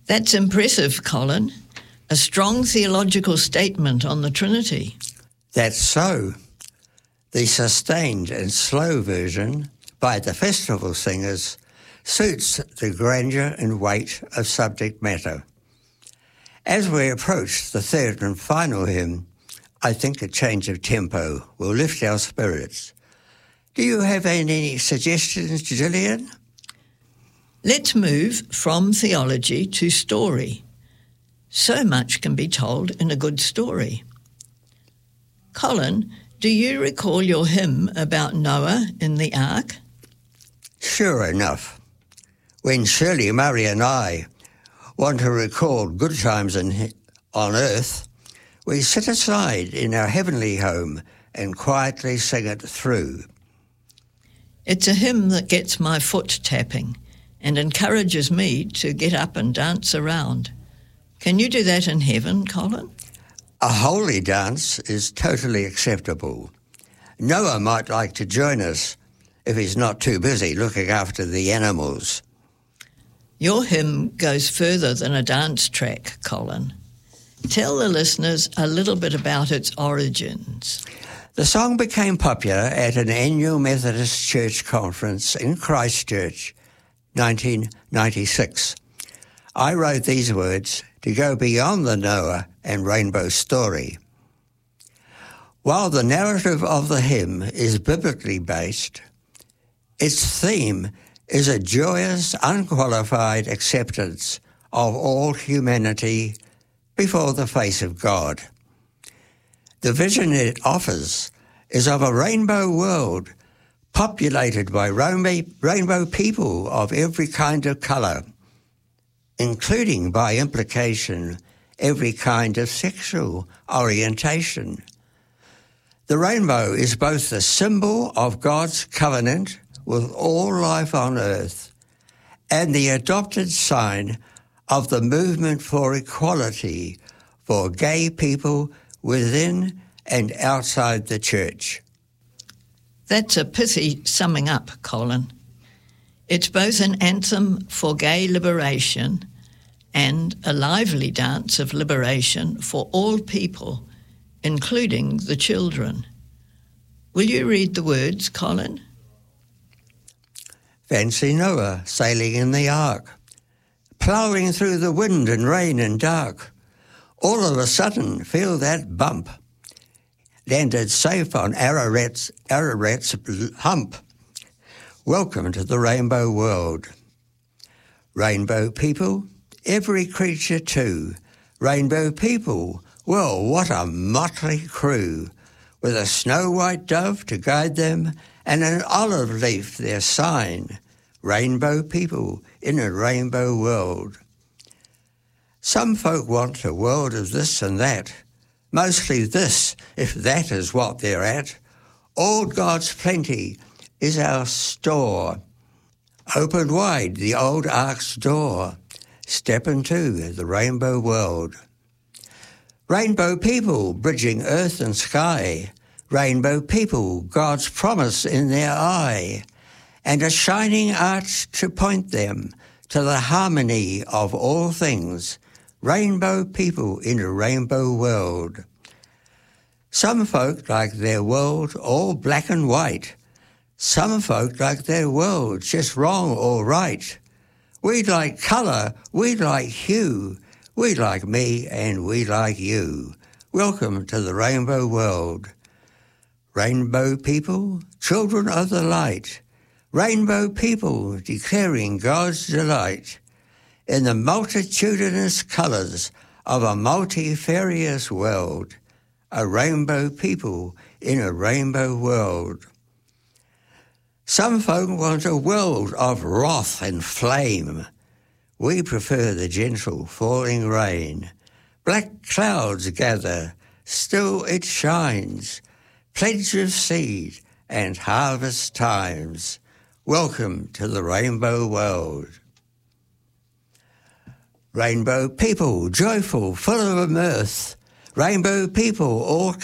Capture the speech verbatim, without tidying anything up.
That's impressive, Colin. A strong theological statement on the Trinity. That's so. The sustained and slow version by the festival singers suits the grandeur and weight of subject matter. As we approach the third and final hymn, I think a change of tempo will lift our spirits. Do you have any suggestions, Gillian? Let's move from theology to story. So much can be told in a good story. Colin, do you recall your hymn about Noah in the ark? Sure enough. When Shirley, Murray and I want to recall good times in, on earth, we sit aside in our heavenly home and quietly sing it through. It's a hymn that gets my foot tapping and encourages me to get up and dance around. Can you do that in heaven, Colin? A holy dance is totally acceptable. Noah might like to join us if he's not too busy looking after the animals. Your hymn goes further than a dance track, Colin. Tell the listeners a little bit about its origins. The song became popular at an annual Methodist Church conference in Christchurch, nineteen ninety-six. I wrote these words to go beyond the Noah and rainbow story. While the narrative of the hymn is biblically based, its theme is a joyous, unqualified acceptance of all humanity before the face of God. The vision it offers is of a rainbow world populated by rainbow people of every kind of colour, including, by implication, every kind of sexual orientation. The rainbow is both the symbol of God's covenant with all life on earth and the adopted sign of the movement for equality for gay people within and outside the church. That's a pithy summing up, Colin. It's both an anthem for gay liberation and a lively dance of liberation for all people, including the children. Will you read the words, Colin? Fancy Noah sailing in the ark, ploughing through the wind and rain and dark. All of a sudden, feel that bump. Landed safe on Ararat's, Ararat's hump. Welcome to the rainbow world. Rainbow people, every creature too. Rainbow people, well, what a motley crew. With a snow-white dove to guide them and an olive leaf their sign. Rainbow people in a rainbow world. Some folk want a world of this and that. Mostly this, if that is what they're at. All God's plenty is our store. Open wide the old ark's door. Step into the rainbow world. Rainbow people bridging earth and sky. Rainbow people, God's promise in their eye. And a shining arch to point them to the harmony of all things. Rainbow people in a rainbow world. Some folk like their world all black and white. Some folk like their world just wrong or right. We like colour, we like hue. We like me and we like you. Welcome to the rainbow world. Rainbow people, children of the light. Rainbow people declaring God's delight in the multitudinous colours of a multifarious world. A rainbow people in a rainbow world. Some folk want a world of wrath and flame. We prefer the gentle falling rain. Black clouds gather, still it shines. Pledge of seed and harvest times. Welcome to the rainbow world. Rainbow people, joyful, full of mirth. Rainbow people, all